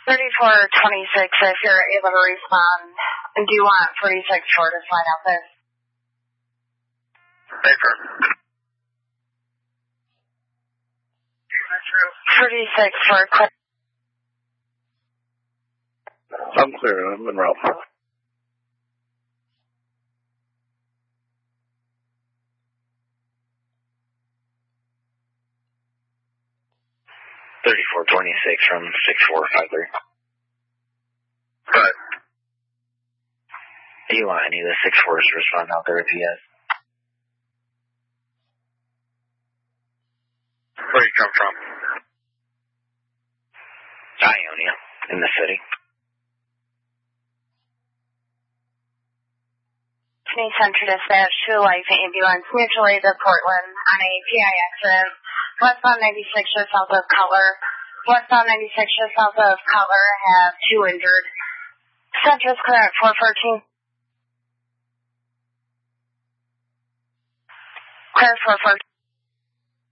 3426, if you're able to respond, do you want 364 to slide out this? Paper. 36 for clear. I'm clear. I'm en route. from 6453. Right. Do you want any of the 6-4s to respond out there with you guys? Where you come from? Ionia, in the city. Center dispatch to Life Ambulance, mutual aid to Portland on a PI accident. Westbound 96 just south of Cutler. Westbound 96 just south of Cutler have 2 injured. Center's clear at 414. Clear 414.